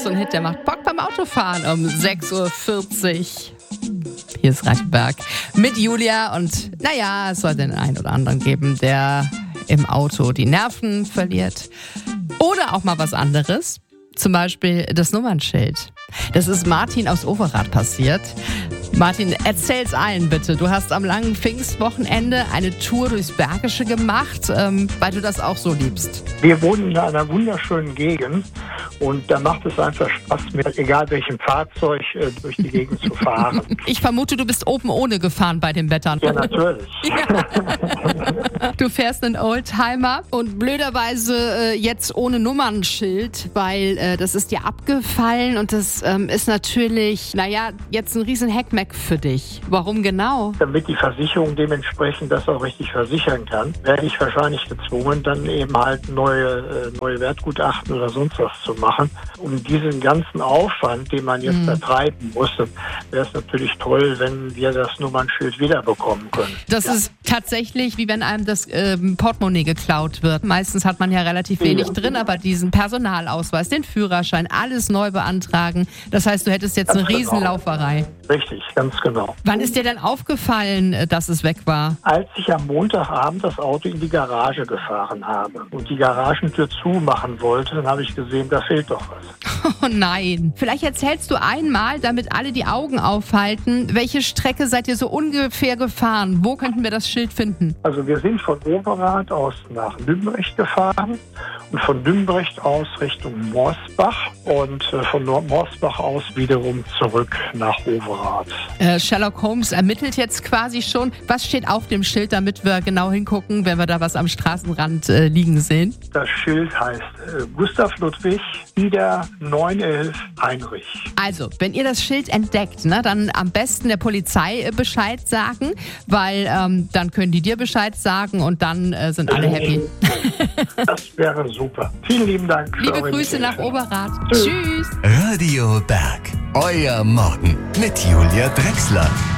so ein Hit, der macht Bock beim Autofahren um 6.40 Uhr. Hier ist Radio Berg mit Julia und naja, es soll den einen oder anderen geben, der im Auto die Nerven verliert. Oder auch mal was anderes, zum Beispiel das Nummernschild. Das ist Martin aus Overath passiert. Martin, erzähl's allen bitte. Du hast am langen Pfingstwochenende eine Tour durchs Bergische gemacht, weil du das auch so liebst. Wir wohnen in einer wunderschönen Gegend und da macht es einfach Spaß, mit egal welchem Fahrzeug durch die Gegend zu fahren. Ich vermute, du bist oben ohne gefahren bei dem Wetter. Ja, natürlich. Ja. Du fährst einen Oldtimer und blöderweise jetzt ohne Nummernschild, weil das ist dir abgefallen und das ist natürlich, jetzt ein riesen Heckmeck für dich. Warum genau? Damit die Versicherung dementsprechend das auch richtig versichern kann, werde ich wahrscheinlich gezwungen, dann eben halt neue Wertgutachten oder sonst was zu machen. Um diesen ganzen Aufwand, den man jetzt betreiben musste, wäre es natürlich toll, wenn wir das Nummernschild wiederbekommen können. Das ist tatsächlich, wie wenn einem das Portemonnaie geklaut wird. Meistens hat man ja relativ wenig drin, aber diesen Personalausweis, den Führerschein, alles neu beantragen. Das heißt, du hättest jetzt eine Riesenlauferei. Richtig, ganz genau. Wann ist dir denn aufgefallen, dass es weg war? Als ich am Montagabend das Auto in die Garage gefahren habe und die Garagentür zumachen wollte, dann habe ich gesehen, da fehlt doch was. Oh nein. Vielleicht erzählst du einmal, damit alle die Augen aufhalten, welche Strecke seid ihr so ungefähr gefahren? Wo könnten wir das Schild finden? Also wir sind von Overath aus nach Nümbrecht gefahren und von Nümbrecht aus Richtung Morsbach und von Morsbach aus wiederum zurück nach Overath. Sherlock Holmes ermittelt jetzt quasi schon. Was steht auf dem Schild, damit wir genau hingucken, wenn wir da was am Straßenrand liegen sehen? Das Schild heißt Gustav Ludwig, Ida 911 Heinrich. Also, wenn ihr das Schild entdeckt, dann am besten der Polizei Bescheid sagen, weil dann können die dir Bescheid sagen und dann sind alle happy. Das wäre super. Vielen lieben Dank. Liebe Grüße nach Overath. Tschüss. Radio Berg. Euer Morgen mit Julia Drechsler.